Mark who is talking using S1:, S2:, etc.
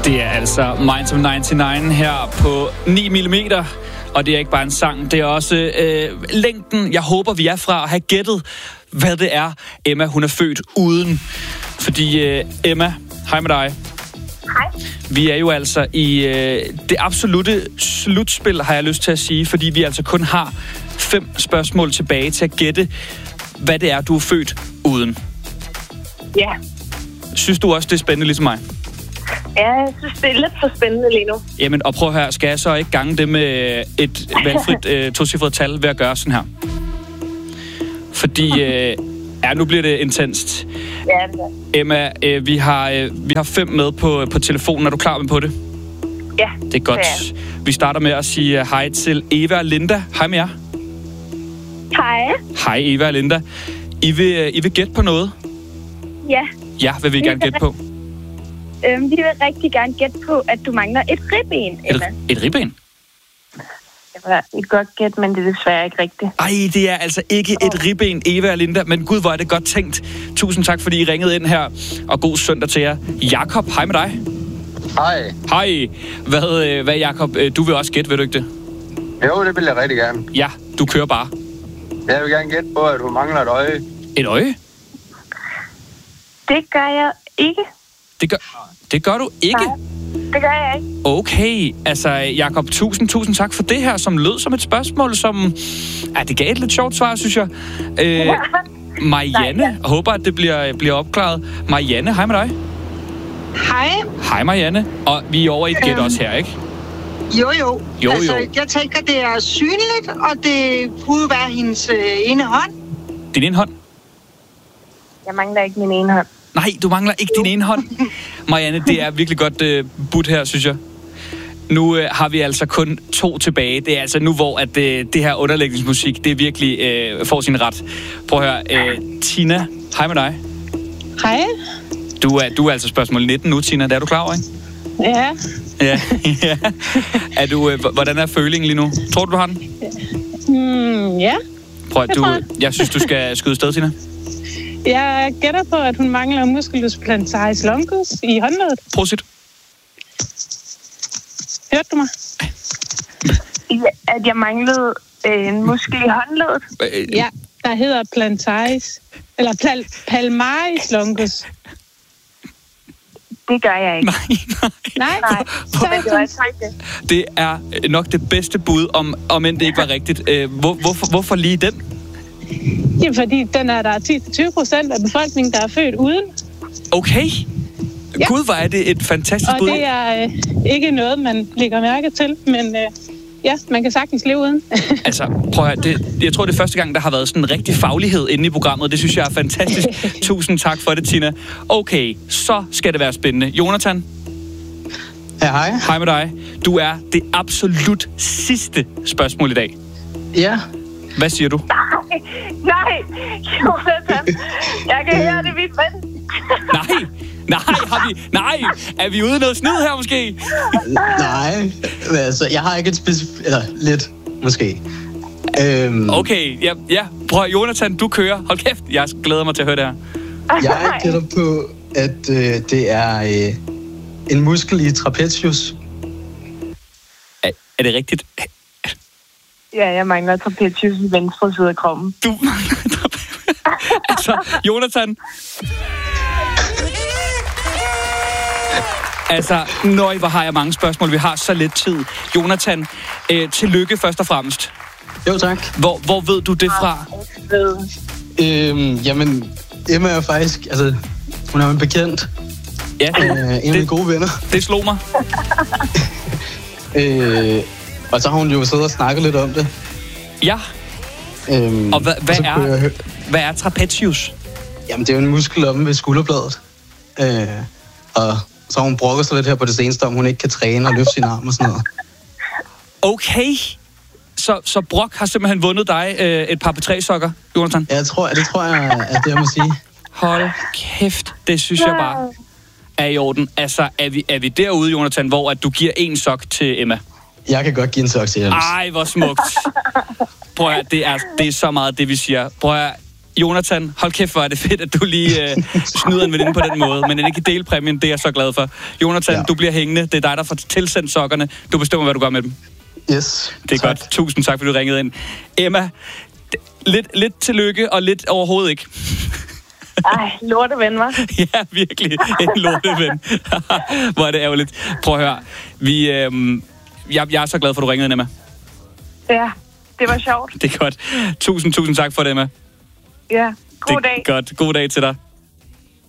S1: Det er altså Minds of 99 her på 9 mm. Og det er ikke bare en sang, det er også længden, jeg håber, vi er fra at have gættet, hvad det er, Emma, hun er født uden. Fordi Emma, hej med dig.
S2: Hej.
S1: Vi er jo altså i det absolutte slutspil, har jeg lyst til at sige, fordi vi altså kun har 5 spørgsmål tilbage til at gætte, hvad det er, du er født uden.
S2: Ja.
S1: Synes du også, det er spændende ligesom mig?
S2: Ja, jeg synes, det er lidt for spændende lige nu.
S1: Jamen, og prøv her, skal jeg så ikke gange det med et valgfrit tocifret tal ved at gøre sådan her? Fordi, nu bliver det intenst.
S2: Ja, det er.
S1: Emma, vi har 5 med på telefonen. Er du klar med på det?
S2: Ja.
S1: Det er godt. Vi starter med at sige hej til Eva og Linda. Hej med jer.
S2: Hej.
S1: Hej Eva og Linda. I vil gætte på noget?
S2: Ja.
S1: Ja, hvad vil I gerne gætte på?
S2: Vi vil rigtig gerne gætte på, at du mangler et ribben, Emma.
S1: Et ribben?
S2: Det var et godt gæt, men det er desværre ikke rigtigt.
S1: Ej, det er altså ikke et ribben, Eva og Linda. Men gud, hvor er det godt tænkt. Tusind tak, fordi I ringede ind her. Og god søndag til jer. Jakob, hej med dig.
S3: Hej.
S1: Hej. Hvad Jakob? Du vil også gætte, vil du ikke det?
S3: Jo, det vil jeg rigtig gerne.
S1: Ja, du kører bare.
S3: Jeg vil gerne gætte på, at du mangler et øje.
S1: Et øje?
S2: Det gør jeg ikke.
S1: Det gør du ikke?
S2: Nej, det gør jeg ikke.
S1: Okay, altså Jakob, tusind tak for det her, som lød som et spørgsmål, som... det gav et lidt sjovt svar, synes jeg. Marianne, jeg håber, at det bliver opklaret. Marianne, hej med dig.
S4: Hej.
S1: Hej Marianne, og vi er over i et gæt også her, ikke?
S4: Jo. Jeg tænker, det er synligt, og det kunne være hendes ene hånd.
S1: Din ene hånd?
S2: Jeg mangler ikke min ene hånd.
S1: Nej, du mangler ikke din ene hånd. Marianne, det er virkelig godt budt her, synes jeg. Nu har vi altså kun 2 tilbage. Det er altså nu, hvor at, det her underlægningsmusik, det virkelig får sin ret. Prøv at høre. Tina, hej med dig.
S4: Hej.
S1: Du er altså spørgsmål 19 nu, Tina. Det er du klar over, ikke?
S4: Ja.
S1: Ja. Er du, hvordan er følingen lige nu? Tror du har den?
S4: Ja.
S1: Prøv at jeg synes, du skal skyde sted, Tina.
S4: Jeg gætter på, at hun mangler musculus plantaris longus i håndledet.
S1: Prosit.
S4: Hørte du mig?
S2: Ja, at jeg manglede en muskel i håndledet.
S4: Ja, der hedder plantaris. Eller palmaris longus.
S2: Det gør jeg ikke.
S4: Nej.
S1: Det er nok det bedste bud, om end det ikke var rigtigt. Hvorfor lige den?
S4: Ja, fordi den er der 10-20% af befolkningen, der er født uden.
S1: Okay.
S4: Ja.
S1: Gud, hvor er det et fantastisk bud.
S4: Og det er ikke noget, man lægger mærke til, men man kan sagtens leve uden.
S1: Altså, prøv at høre, jeg tror, det er første gang, der har været sådan en rigtig faglighed inde i programmet. Det synes jeg er fantastisk. Tusind tak for det, Tina. Okay, så skal det være spændende. Jonathan?
S5: Ja, hej.
S1: Hej med dig. Du er det absolut sidste spørgsmål i dag.
S5: Ja.
S1: Hvad siger du?
S2: Nej, Jonathan. Jeg kan høre det, mit ven. Nej, er vi ude i noget snyd her måske?
S5: Nej, altså, jeg har ikke et specifikt... Eller lidt, måske.
S1: Okay, ja. Prøv at, Jonathan, du kører. Hold kæft, jeg glæder mig til at høre det her.
S5: Jeg gætter på, at det er en muskel i trapezius.
S1: Er det rigtigt?
S2: Ja, jeg mangler trapezius i venstre side af kroppen.
S1: Du mangler trapezius? Altså, Jonathan... Altså, hvor har jeg mange spørgsmål. Vi har så lidt tid. Jonathan, tillykke først og fremmest.
S5: Jo, tak.
S1: Hvor ved du det fra?
S5: Jamen, Emma er faktisk... Altså, hun er en bekendt.
S1: Ja,
S5: en af mine gode venner.
S1: Det slog mig.
S5: Og så har hun jo siddet og snakket lidt om det.
S1: Ja. Og hvad er trapezius?
S5: Jamen, det er jo en muskel omme ved skulderbladet. Og så har hun brokket sig lidt her på det seneste, om hun ikke kan træne og løfte sin arm og sådan noget.
S1: Okay. Så Brock har simpelthen vundet dig et par P3-sokker, Jonathan?
S5: Ja, det tror jeg, at det jeg må sige.
S1: Hold kæft, det synes jeg bare er i orden. Altså, er vi derude, Jonathan, hvor at du giver 1 sok til Emma?
S5: Jeg kan godt give en sok til Emma.
S1: Ej, hvor smukt. Prøv at, det er så meget det, vi siger. Prøv at, Jonathan, hold kæft, hvor er det fedt, at du lige snyder en veninde på den måde, men ikke dele præmien, det er jeg så glad for. Jonathan, du bliver hængende. Det er dig, der får tilsendt sokkerne. Du bestemmer, hvad du gør med dem.
S5: Yes.
S1: Det er tak. Godt. Tusind tak, fordi du ringede ind. Emma, lidt tillykke og lidt overhovedet ikke.
S2: Ej, lorteven, hva'?
S1: Ja, virkelig. En lorteven. Hvor er det ærgerligt. Prøv at høre. Jeg er så glad for, at du ringede ind, Emma.
S2: Ja, det var sjovt.
S1: Det er godt. Tusind tak for det, Emma.
S2: Ja, god dag.
S1: Godt. God dag til dig.